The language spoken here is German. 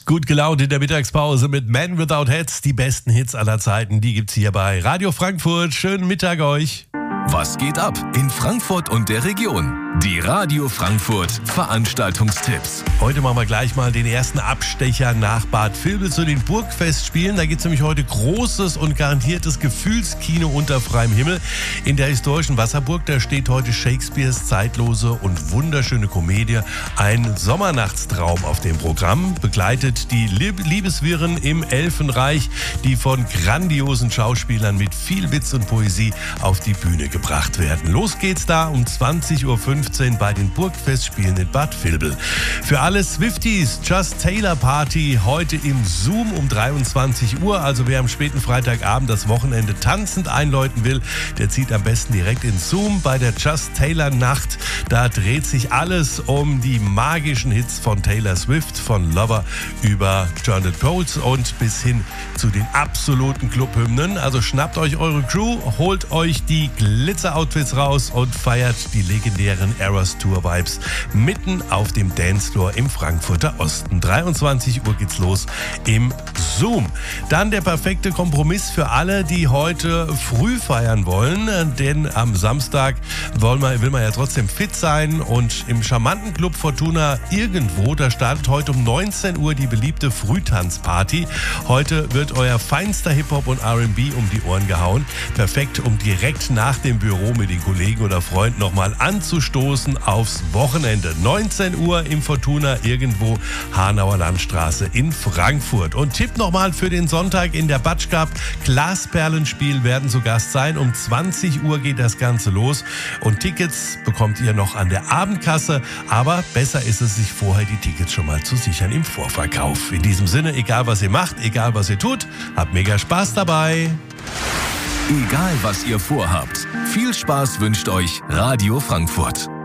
Gut gelaunt in der Mittagspause mit Man Without Hats. Die besten Hits aller Zeiten, die gibt's hier bei Radio Frankfurt. Schönen Mittag euch. Was geht ab in Frankfurt und der Region? Die Radio Frankfurt Veranstaltungstipps. Heute machen wir gleich mal den ersten Abstecher nach Bad Vilbel zu den Burgfestspielen. Da gibt es nämlich heute großes und garantiertes Gefühlskino unter freiem Himmel. In der historischen Wasserburg, da steht heute Shakespeares zeitlose und wunderschöne Komödie Ein Sommernachtstraum auf dem Programm. Begleitet die Liebeswirren im Elfenreich, die von grandiosen Schauspielern mit viel Witz und Poesie auf die Bühne gebracht werden. Los geht's da um 20.15 Uhr bei den Burgfestspielen in Bad Vilbel. Für alle Swifties, Just Taylor Party heute im Zoom um 23 Uhr. Also wer am späten Freitagabend das Wochenende tanzend einläuten will, der zieht am besten direkt in Zoom bei der Just Taylor Nacht. Da dreht sich alles um die magischen Hits von Taylor Swift, von Lover über Journette Poles und bis hin zu den absoluten Clubhymnen. Also schnappt euch eure Crew, holt euch die Glitzer-Outfits raus und feiert die legendären Eras Tour Vibes mitten auf dem Dancefloor im Frankfurter Osten. 23 Uhr geht's los im Zoom. Dann der perfekte Kompromiss für alle, die heute früh feiern wollen, denn am Samstag will man ja trotzdem fit sein und im charmanten Club Fortuna irgendwo, da startet heute um 19 Uhr die beliebte Frühtanzparty. Heute wird euer feinster Hip-Hop und R&B um die Ohren gehauen. Perfekt, um direkt nach dem Büro mit den Kollegen oder Freunden nochmal anzustoßen aufs Wochenende. 19 Uhr im Fortuna irgendwo Hanauer Landstraße in Frankfurt. Und Tipp nochmal für den Sonntag in der Batsch Cup. Glasperlenspiel werden zu Gast sein. Um 20 Uhr geht das Ganze los. Und Tickets bekommt ihr noch an der Abendkasse. Aber besser ist es, sich vorher die Tickets schon mal zu sichern im Vorverkauf. In diesem Sinne, egal was ihr macht, egal was ihr tut, habt mega Spaß dabei. Egal was ihr vorhabt, viel Spaß wünscht euch Radio Frankfurt.